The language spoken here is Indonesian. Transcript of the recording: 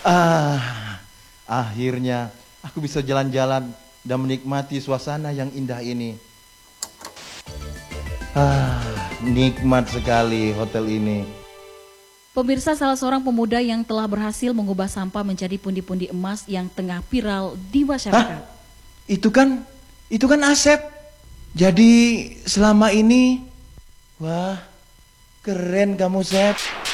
Ah, akhirnya aku bisa jalan-jalan dan menikmati suasana yang indah ini. Nikmat sekali hotel ini. Pemirsa, salah seorang pemuda yang telah berhasil mengubah sampah menjadi pundi-pundi emas yang tengah viral di masyarakat. Itu kan Asep. Jadi selama ini, wah, keren kamu, Sep.